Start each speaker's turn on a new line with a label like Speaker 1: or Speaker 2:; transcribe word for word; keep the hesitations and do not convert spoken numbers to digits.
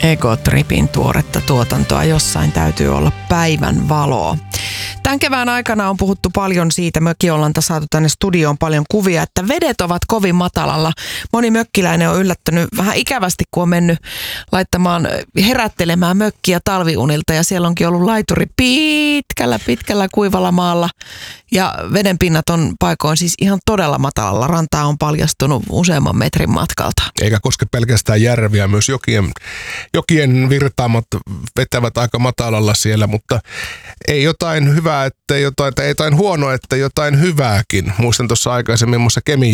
Speaker 1: Ego-tripin tuoretta tuotantoa. Jossain täytyy olla päivän valoa. Tämän kevään aikana on puhuttu paljon siitä, Mökiollanta saatu tänne studioon paljon kuvia, että vedet ovat kovin matalalla. Moni mökkiläinen on yllättynyt vähän ikävästi, kun on mennyt laittamaan, herättelemään mökkiä talviunilta ja siellä onkin ollut laituri pitkällä, pitkällä kuivalla maalla ja vedenpinnat on paikoin siis ihan todella matalalla. Rantaa on paljastunut useamman metrin matkalta.
Speaker 2: Eikä koske pelkästään järviä, myös jokien, jokien virtaamat vetävät aika matalalla siellä, mutta ei jotain hyvää, että jotain, tai ei jotain huonoa, että jotain hyvääkin. Muistan tuossa aikaisemmin muassa Kemin